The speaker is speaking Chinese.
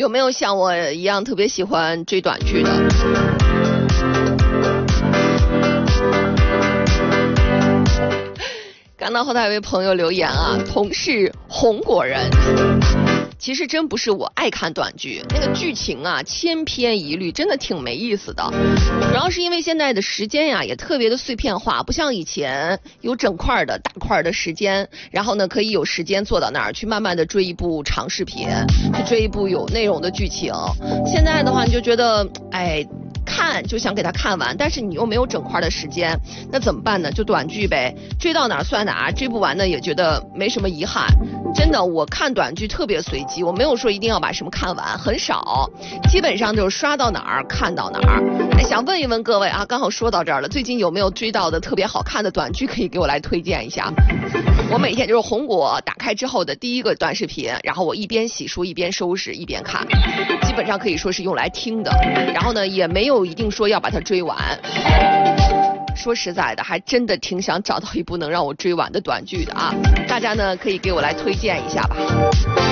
有没有像我一样特别喜欢追短剧的？看到后台有位朋友留言啊，同是红果人。其实真不是我爱看短剧，那个剧情啊千篇一律，真的挺没意思的。主要是因为现在的时间呀也特别的碎片化，不像以前有整块的大块的时间，然后呢可以有时间坐到那儿去慢慢的追一部长视频，去追一部有内容的剧情。现在的话你就觉得看就想给它看完，但是你又没有整块的时间，那怎么办呢？就短剧呗，追到哪儿算哪儿，追不完呢也觉得没什么遗憾。真的，我看短剧特别随机，我没有说一定要把什么看完，很少，基本上就是刷到哪儿看到哪儿。想问一问各位啊，刚好说到这儿了，最近有没有追到的特别好看的短剧可以给我来推荐一下？我每天就是红果打开之后的第一个短视频，然后我一边洗漱一边收拾一边看，基本上可以说是用来听的，然后呢也没有一定说要把它追完。说实在的，还真的挺想找到一部能让我追完的短剧的啊！大家呢可以给我来推荐一下吧。